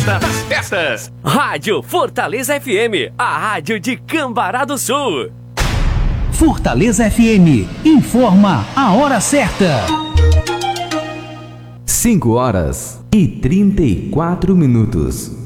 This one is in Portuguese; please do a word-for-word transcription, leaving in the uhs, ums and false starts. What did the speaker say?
festa das festas. Rádio Fortaleza F M, a rádio de Cambará do Sul. Fortaleza F M, informa a hora certa. cinco horas e trinta e quatro minutos.